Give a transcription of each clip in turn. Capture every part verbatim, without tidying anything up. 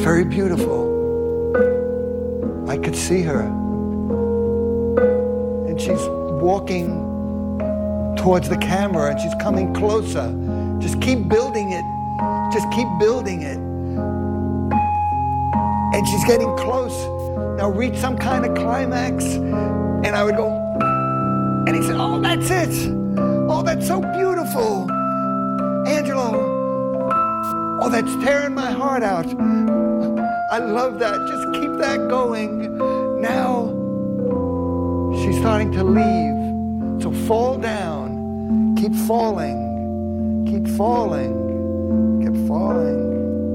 very beautiful. I could see her. And she's walking towards the camera and she's coming closer. Just keep building it. Just keep building it. And she's getting close. Now reach some kind of climax. And I would go, and he said, oh, that's it. Oh, that's so beautiful. Angelo. Oh, that's tearing my heart out. I love that. Just keep that going. Now, she's starting to leave. So fall down. Keep falling. Keep falling. Keep falling.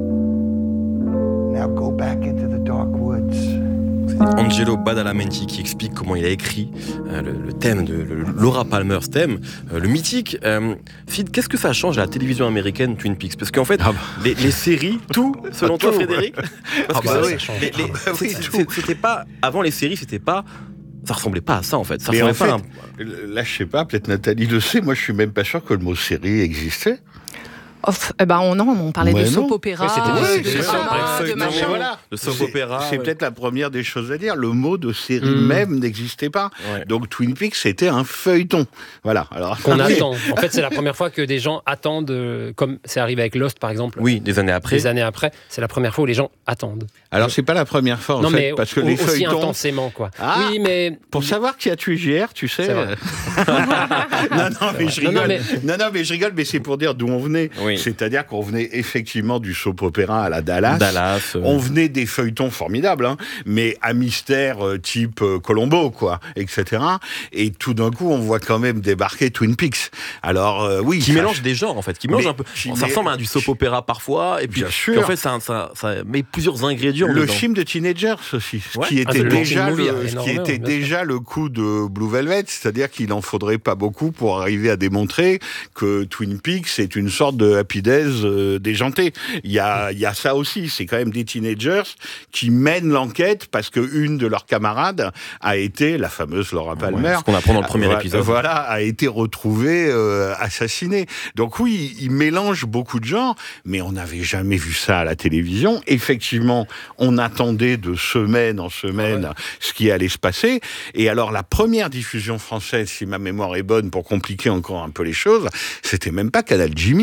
Now go back into the dark woods. Angelo Badalamenti qui explique comment il a écrit euh, le, le thème de le, Laura Palmer's thème, euh, le mythique. Euh, Fid, qu'est-ce que ça change à la télévision américaine, Twin Peaks? Parce qu'en fait, ah bah. les, les séries, tout, selon toi, Frédéric, parce ah que bah ça, oui. ça les, les, ah bah oui, c'était, c'était pas avant les séries, c'était pas. Ça ressemblait pas à ça en fait. Ça Mais en fait, pas un... là, je sais pas, peut-être Nathalie le sait. Moi, je suis même pas sûr que le mot série existait. Oh, eh ben on, non, on parlait ouais, de soap opéra, oui, de, de, de, de machin. Voilà. De soap opéra. C'est, c'est ouais. peut-être la première des choses à dire. Le mot de série mmh. même n'existait pas. Ouais. Donc Twin Peaks, c'était un feuilleton. Voilà. Alors qu'on attend. En fait, c'est la première fois que des gens attendent, euh, comme c'est arrivé avec Lost par exemple. Oui, des années après. Des années après, c'est la première fois où les gens attendent. Alors c'est pas la première fois en non, fait, mais parce que au, les aussi feuilletons. intensément quoi. Ah, oui, mais pour savoir qui a tué J R, tu sais. Euh... non, non, mais je rigole. Non, non, mais... non, non, mais je rigole, mais c'est pour dire d'où on venait. Oui. C'est-à-dire qu'on venait effectivement du soap opéra à la Dallas. Dallas euh... On venait des feuilletons formidables, hein, mais à mystère euh, type euh, Columbo, quoi, et cetera. Et tout d'un coup, on voit quand même débarquer Twin Peaks. Alors euh, oui, qui ça... mélange des genres en fait, qui mélange mais, un peu. Ça mais... ressemble à du soap opéra parfois, et puis, bien sûr. Puis en fait, ça, ça, ça met plusieurs ingrédients. Le dedans. film de Teenagers aussi, ce ouais. qui était ah, déjà movie, le, ce qui était déjà le coup de Blue Velvet, c'est-à-dire qu'il en faudrait pas beaucoup pour arriver à démontrer que Twin Peaks est une sorte de Happy Days euh, déjanté. Il y a, il y a ça aussi, c'est quand même des teenagers qui mènent l'enquête parce que une de leurs camarades a été, la fameuse Laura Palmer, ouais, ce qu'on apprend dans le premier euh, épisode, voilà, a été retrouvée euh, assassinée. Donc oui, il mélange beaucoup de genres, mais on n'avait jamais vu ça à la télévision. Effectivement, on attendait de semaine en semaine ouais. ce qui allait se passer. Et alors la première diffusion française, si ma mémoire est bonne, pour compliquer encore un peu les choses, c'était même pas Canal Jimmy.